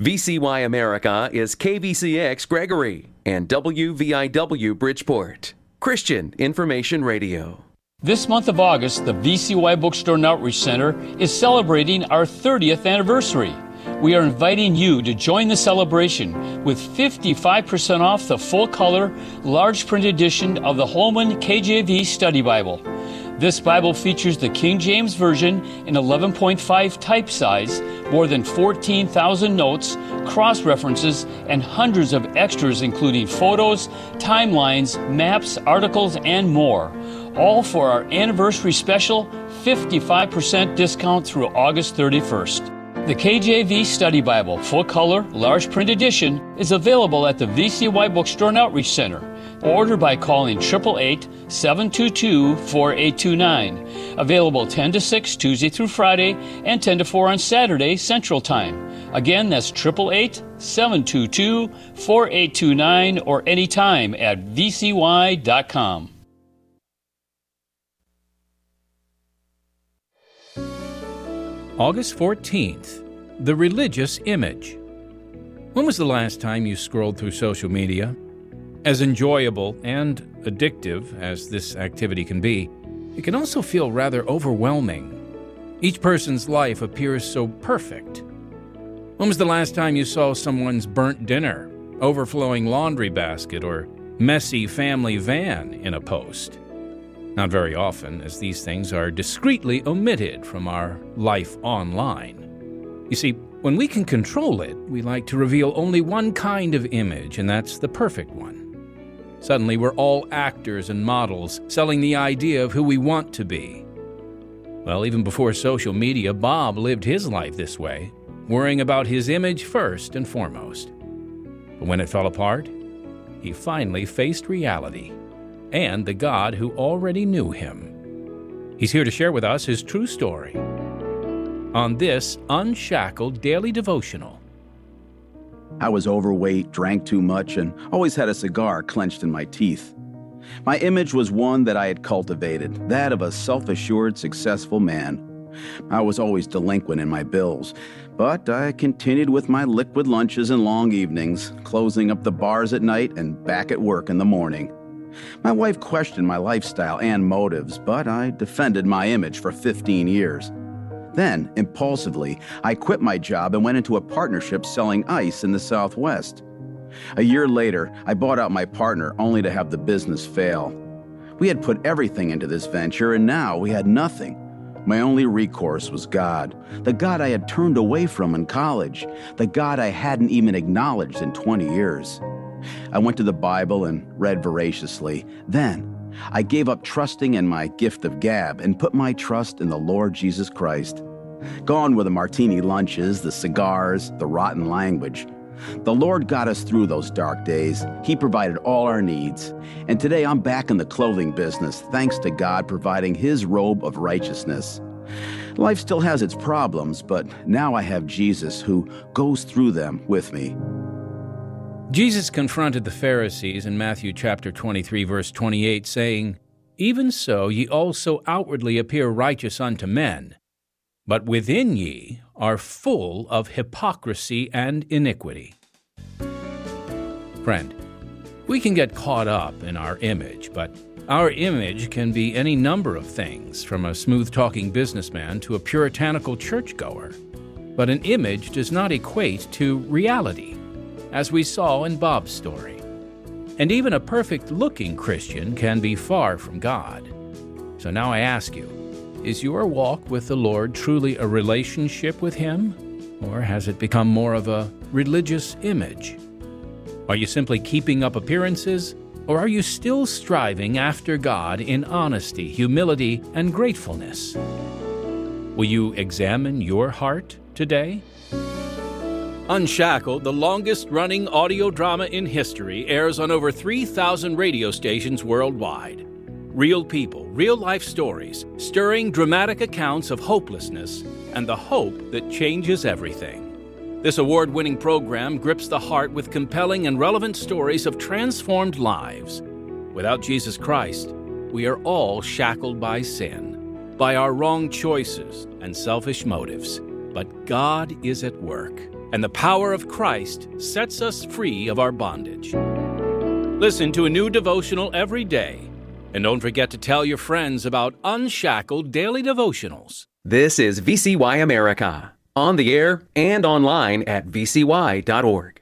VCY America is KVCX Gregory and WVIW Bridgeport. Christian Information Radio. This month of August, the VCY Bookstore and Outreach Center is celebrating our 30th anniversary. We are inviting you to join the celebration with 55% off the full-color, large print edition of the Holman KJV Study Bible. This Bible features the King James Version in 11.5 type size, more than 14,000 notes, cross-references, and hundreds of extras including photos, timelines, maps, articles, and more. All for our anniversary special 55% discount through August 31st. The KJV Study Bible, full color, large print edition, is available at the VCY Bookstore and Outreach Center. Order by calling 888-722-4829. Available 10 to 6 Tuesday through Friday and 10 to 4 on Saturday Central Time. Again, that's 888-722-4829 or anytime at vcy.com. August 14th, the religious image. When was the last time you scrolled through social media? As enjoyable and addictive as this activity can be, it can also feel rather overwhelming. Each person's life appears so perfect. When was the last time you saw someone's burnt dinner, overflowing laundry basket, or messy family van in a post? Not very often, as these things are discreetly omitted from our life online. You see, when we can control it, we like to reveal only one kind of image, and that's the perfect one. Suddenly, we're all actors and models, selling the idea of who we want to be. Well, even before social media, Bob lived his life this way, worrying about his image first and foremost. But when it fell apart, he finally faced reality and the God who already knew him. He's here to share with us his true story on this Unshackled Daily Devotional. I was overweight, drank too much, and always had a cigar clenched in my teeth. My image was one that I had cultivated, that of a self-assured, successful man. I was always delinquent in my bills, but I continued with my liquid lunches and long evenings, closing up the bars at night and back at work in the morning. My wife questioned my lifestyle and motives, but I defended my image for 15 years. Then, impulsively, I quit my job and went into a partnership selling ice in the Southwest. A year later, I bought out my partner only to have the business fail. We had put everything into this venture, and now we had nothing. My only recourse was God, the God I had turned away from in college, the God I hadn't even acknowledged in 20 years. I went to the Bible and read voraciously. Then, I gave up trusting in my gift of gab and put my trust in the Lord Jesus Christ. Gone were the martini lunches, the cigars, the rotten language. The Lord got us through those dark days. He provided all our needs. And today I'm back in the clothing business, thanks to God providing His robe of righteousness. Life still has its problems, but now I have Jesus who goes through them with me. Jesus confronted the Pharisees in Matthew chapter 23, verse 28, saying, "Even so ye also outwardly appear righteous unto men, but within ye are full of hypocrisy and iniquity." Friend, we can get caught up in our image, but our image can be any number of things, from a smooth-talking businessman to a puritanical churchgoer. But an image does not equate to reality, as we saw in Bob's story. And even a perfect-looking Christian can be far from God. So now I ask you, is your walk with the Lord truly a relationship with Him? Or has it become more of a religious image? Are you simply keeping up appearances? Or are you still striving after God in honesty, humility, and gratefulness? Will you examine your heart today? Unshackled, the longest-running audio drama in history, airs on over 3,000 radio stations worldwide. Real people, real-life stories, stirring dramatic accounts of hopelessness and the hope that changes everything. This award-winning program grips the heart with compelling and relevant stories of transformed lives. Without Jesus Christ, we are all shackled by sin, by our wrong choices and selfish motives. But God is at work. and the power of Christ sets us free of our bondage. Listen to a new devotional every day, and don't forget to tell your friends about Unshackled Daily Devotionals. This is VCY America, on the air and online at vcy.org.